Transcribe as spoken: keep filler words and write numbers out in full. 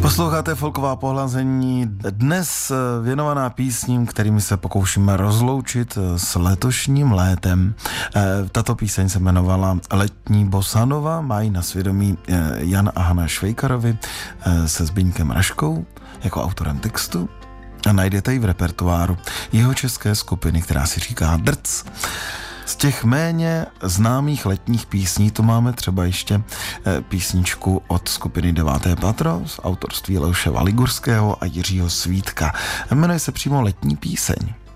Posloucháte Folková pohlazení, dnes věnovaná písním, kterými se pokoušíme rozloučit s letošním létem. Tato píseň se jmenovala Letní bosanova, mají na svědomí Jan a Hana Švejkarovi se Zbyňkem Raškou jako autorem textu a najdete ji v repertoáru jeho české skupiny, která si říká Drc. Z těch méně známých letních písní tu máme třeba ještě písničku od skupiny Deváté patro z autorství Leoše Valigurského a Jiřího Svítka. Jmenuje se přímo Letní píseň.